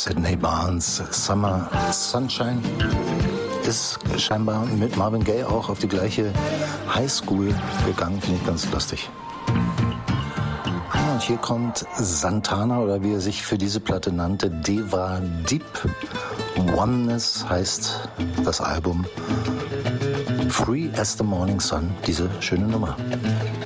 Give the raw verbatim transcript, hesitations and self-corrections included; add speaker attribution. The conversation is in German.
Speaker 1: Sydney Barnes, Summer Sunshine, ist scheinbar mit Marvin Gaye auch auf die gleiche Highschool gegangen, finde ich ganz lustig. Und hier kommt Santana, oder wie er sich für diese Platte nannte, Deva Deep. Oneness heißt das Album. Free as the Morning Sun, diese schöne Nummer.